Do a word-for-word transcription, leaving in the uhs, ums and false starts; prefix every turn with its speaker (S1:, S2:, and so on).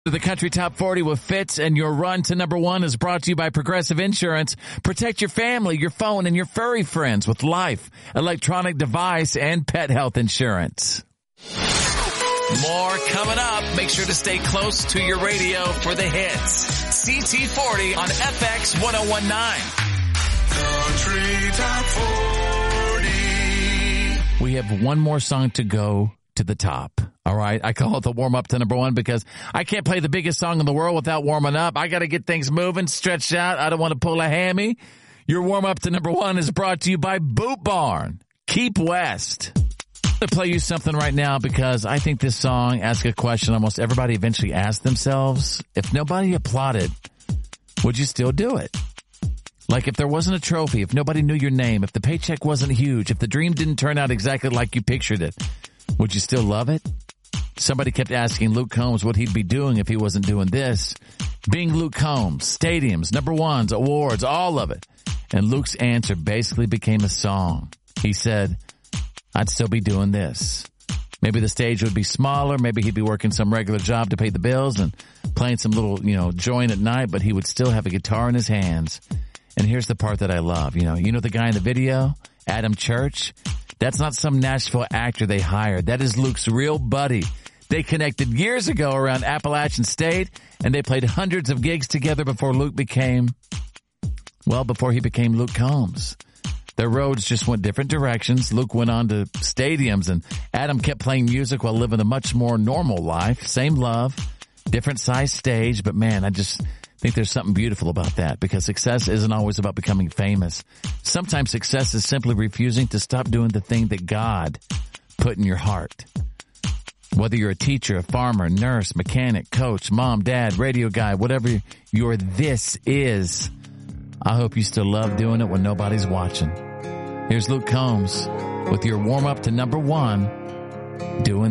S1: The Country Top forty with Fitz, and your run to number one is brought to you by Progressive Insurance. Protect your family, your phone, and your furry friends with life, electronic device, and pet health insurance. More coming up. Make sure to stay close to your radio for the hits. C T forty on F X ten nineteen.
S2: Country Top forty.
S1: We have one more song to go to the top. All right. I call it the warm up to number one because I can't play the biggest song in the world without warming up. I got to get things moving, stretched out. I don't want to pull a hammy. Your warm up to number one is brought to you by Boot Barn. Keep West. I'm going to play you something right now because I think this song asks a question almost everybody eventually asks themselves. If nobody applauded, would you still do it? Like if there wasn't a trophy, if nobody knew your name, if the paycheck wasn't huge, if the dream didn't turn out exactly like you pictured it, would you still love it? Somebody kept asking Luke Combs what he'd be doing if he wasn't doing this. Being Luke Combs, stadiums, number ones, awards, all of it. And Luke's answer basically became a song. He said, I'd still be doing this. Maybe the stage would be smaller. Maybe he'd be working some regular job to pay the bills and playing some little, you know, joint at night, but he would still have a guitar in his hands. And here's the part that I love. You know, you know the guy in the video, Adam Church? That's not some Nashville actor they hired. That is Luke's real buddy. They connected years ago around Appalachian State, and they played hundreds of gigs together before Luke became, well, before he became Luke Combs. Their roads just went different directions. Luke went on to stadiums, and Adam kept playing music while living a much more normal life. Same love, different size stage, but man, I just think there's something beautiful about that because success isn't always about becoming famous. Sometimes success is simply refusing to stop doing the thing that God put in your heart. Whether you're a teacher, a farmer, nurse, mechanic, coach, mom, dad, radio guy, whatever your this is, I hope you still love doing it when nobody's watching. Here's Luke Combs with your warm up to number one, doing